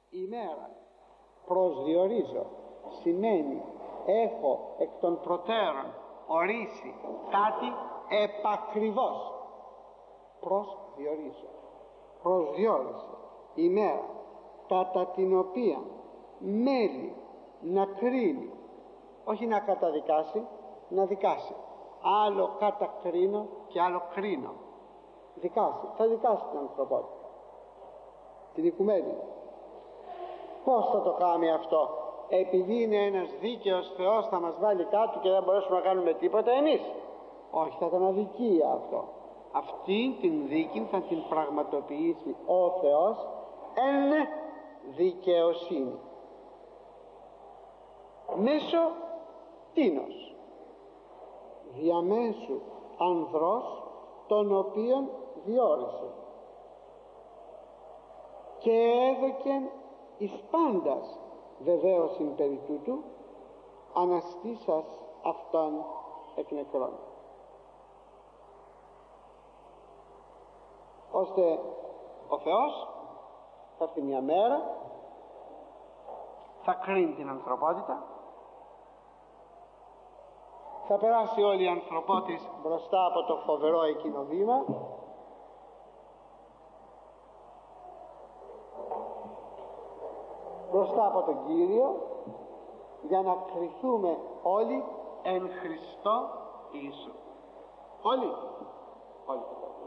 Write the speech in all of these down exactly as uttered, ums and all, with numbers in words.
ημέρα. Προσδιορίζω σημαίνει έχω εκ των προτέρων ορίσει κάτι επακριβώς. Προσδιορίζω, προσδιορίσε ημέρα κατά την οποία μέλη να κρίνει, όχι να καταδικάσει, να δικάσει. Άλλο κατακρίνω και άλλο κρίνω. Δικάσει, θα δικάσει την ανθρωπότητα, την οικουμένη. Πώς θα το κάνει αυτό? Επειδή είναι ένας δίκαιος Θεός θα μας βάλει κάτω και δεν μπορέσουμε να κάνουμε τίποτα εμείς? Όχι, θα ήταν αδικία αυτό. Αυτή την δίκη θα την πραγματοποιήσει ο Θεός εν δικαιοσύνη. Μέσω τίνος? Διαμέσου ανδρός τον οποίον διόρισε και έδωκεν εις πάντας βεβαίωσιν περί τούτου, αναστήσας αυτόν εκ νεκρών, ώστε ο Θεός θα έρθει μια μέρα, θα κρίνει την ανθρωπότητα, θα περάσει όλη η ανθρωπότης μπροστά από το φοβερό εκείνο βήμα, μπροστά από τον Κύριο, για να κριθούμε όλοι εν Χριστώ Ιησού. Όλοι, όλοι.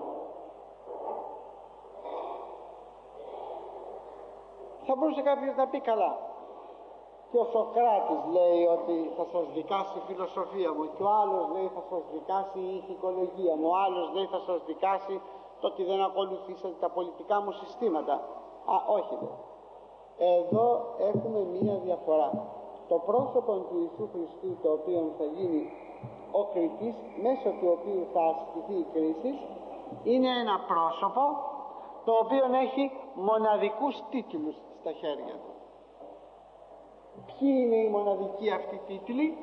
Θα μπορούσε κάποιος να πει καλά, και ο Σοκράτης λέει ότι θα σας δικάσει η φιλοσοφία μου, και ο άλλος λέει θα σας δικάσει η ηθικολογία μου, ο άλλος λέει θα σας δικάσει το ότι δεν ακολουθήσατε τα πολιτικά μου συστήματα. Α, όχι δε. Εδώ έχουμε μία διαφορά. Το πρόσωπο του Ιησού Χριστού, το οποίο θα γίνει ο κριτής, μέσω του οποίου θα ασκηθεί η κρίση, είναι ένα πρόσωπο το οποίο έχει μοναδικούς τίτλους στα χέρια του. Ποιοι είναι οι μοναδικοί αυτοί τίτλοι?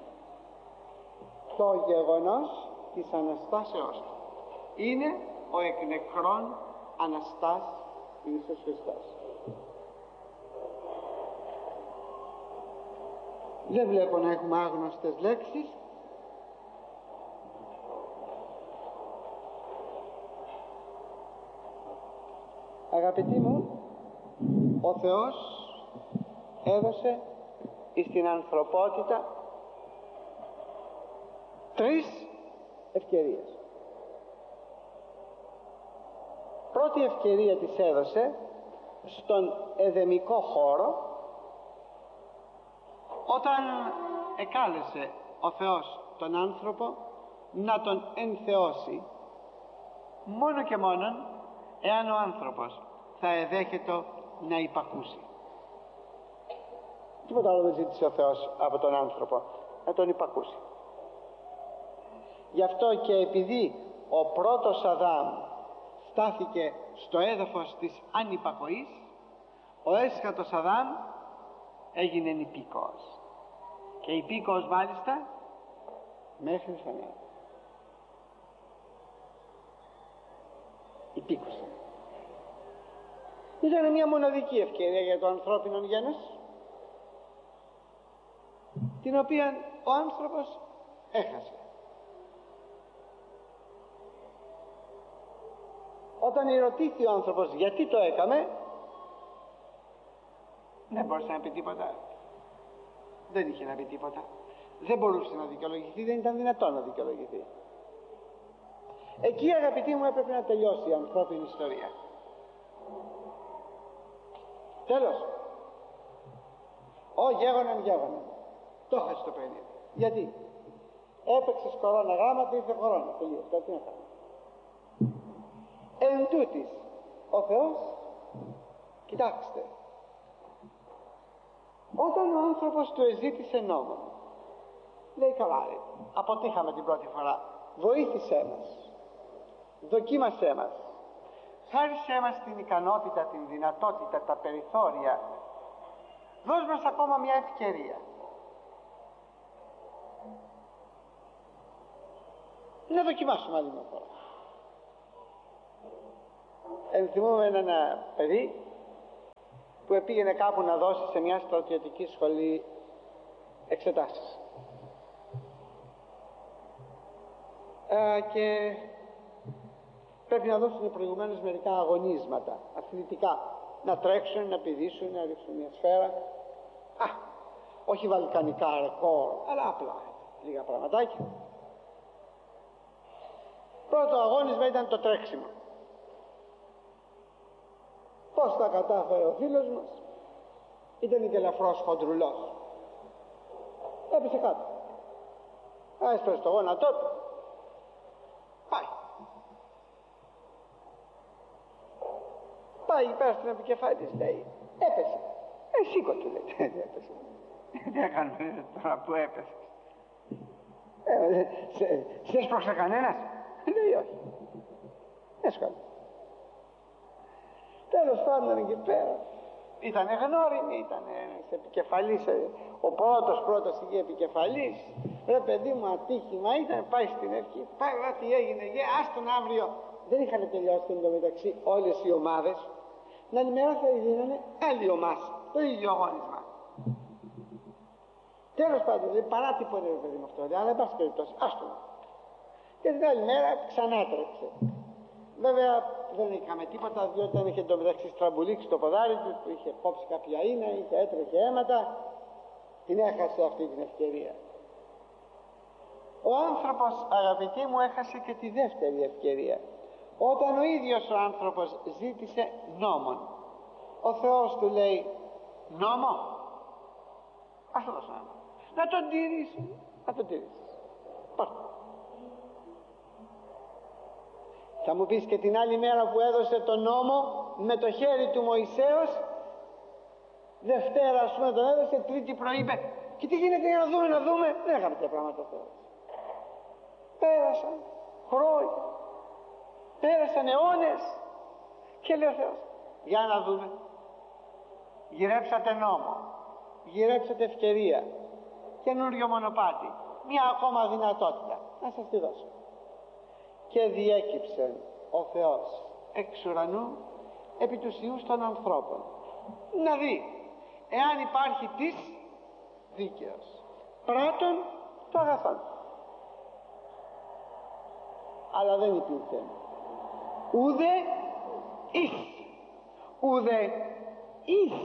Το γεγονός της Αναστάσεώς του. Είναι ο εκ νεκρών Αναστάς Ιησούς Χριστός. Δεν βλέπω να έχουμε άγνωστες λέξεις. Αγαπητοί μου, ο Θεός έδωσε στην ανθρωπότητα τρεις ευκαιρίες. Πρώτη ευκαιρία της έδωσε στον εδεμικό χώρο, όταν εκάλεσε ο Θεός τον άνθρωπο να τον ενθεώσει, μόνο και μόνον εάν ο άνθρωπος θα εδέχεται να υπακούσει. Τίποτα άλλο δεν ζήτησε ο Θεός από τον άνθρωπο, να τον υπακούσει. Γι' αυτό και επειδή ο πρώτος Αδάμ στάθηκε στο έδαφος της ανυπακοής, ο έσχατος Αδάμ έγινε υπήκοος, και υπήκοος μάλιστα μέχρι θανάτου. Υπήκωσε. Ήταν μια μοναδική ευκαιρία για το ανθρώπινο γένος, την οποία ο άνθρωπος έχασε. Όταν ερωτήθη ο άνθρωπος γιατί το έκαμε, δεν μπορούσε να πει τίποτα. Δεν είχε να πει τίποτα. Δεν μπορούσε να δικαιολογηθεί, δεν ήταν δυνατόν να δικαιολογηθεί. Εκεί, αγαπητοί μου, έπρεπε να τελειώσει η ανθρώπινη ιστορία. Τέλος. Ο γέγοναν γέγοναν. Το έχασε το παιδί. Γιατί? Έπαιξες κορώνα γράμματα, ήρθε κορώνα. Τελείως. Τι να κάνω. Εν τούτης, ο Θεός, κοιτάξτε, όταν ο άνθρωπος του εζήτησε νόμο, λέει καλά ρε, αποτύχαμε την πρώτη φορά, βοήθησέ μας, δοκίμασέ μας, χάρισέ μας την ικανότητα, την δυνατότητα, τα περιθώρια, δώσ' μας ακόμα μια ευκαιρία. Να δοκιμάσουμε άλλη μια φορά. Ενθυμούμε ένα παιδί που πήγαινε κάπου να δώσει σε μια στρατιωτική σχολή εξετάσεις. Ε, και πρέπει να δώσουν προηγουμένως μερικά αγωνίσματα αθλητικά, να τρέξουν, να πηδήσουν, να ρίξουν μια σφαίρα. Α, όχι βαλκανικά ρεκόρ, αλλά απλά λίγα πραγματάκια. Πρώτο αγώνισμα ήταν το τρέξιμο. Πώς τα κατάφερε ο φίλος μας? Ήταν και ελαφρώς χοντρουλός. Έπεσε κάτω. Έσπασε το γόνατό του. Πάει. Πάει πέρα στην επικεφάλη της, λέει, έπεσε. Ε, σήκω του, λέει, δεν έπεσε. Τι έκανε τώρα που έπεσε? Ε, σε, σε έσπρωξε κανένας? Λέει όχι. Έσχαλε. Τέλος πάντων εκεί πέρα ήτανε γνώριμη, ήτανε ένας επικεφαλής, ο πρώτος πρώτος εκεί επικεφαλής. Ρε παιδί μου, ατύχημα ήταν, πάει στην ευχή, πάει τι έγινε, γε, άστον αύριο. Δεν είχαν τελειώσει εντωμεταξύ όλες οι ομάδες, να ενημερώσει θα γίνανε άλλη ομάδα, το ίδιο αγώνισμα. Τέλος πάντων, λέει, παράτυπο είναι, ρε παιδί μου αυτό, λέει, αλλά εν πάση περιπτώσει, άστον. Και την άλλη μέρα ξανά τρέξε. Βέβαια δεν είχαμε τίποτα, διότι δεν είχε εντωμεταξύ στραμπουλήξει το ποδάρι του, που είχε κόψει κάποια ίνα, είχε έτρεχε αίματα, την έχασε αυτή την ευκαιρία. Ο άνθρωπος, αγαπητοί μου, έχασε και τη δεύτερη ευκαιρία. Όταν ο ίδιος ο άνθρωπος ζήτησε νόμον, ο Θεός του λέει, νόμο, ας το δώσω νόμο, να τον τηρήσει, να τον τηρήσει. Πάρ' το. Θα μου πεις, και την άλλη μέρα που έδωσε τον νόμο με το χέρι του Μωυσέως, Δευτέρα ας πούμε τον έδωσε, Τρίτη πρωί είπε, και τι γίνεται, για να δούμε, να δούμε. Δεν έκαμε τέτοια πράγματα ο Θεός. Πέρασαν χρόνια, πέρασαν αιώνες, και λέει ο Θεός, για να δούμε. Γυρέψατε νόμο, γυρέψατε ευκαιρία, καινούριο μονοπάτι, μια ακόμα δυνατότητα, να σας τη δώσω. Και διέκυψε ο Θεός εξ ουρανού επί τους ιούς των ανθρώπων, να δει εάν υπάρχει της δίκαιος πράττων το αγαθόν. Αλλά δεν υπήρχε ούτε εις, ούτε εις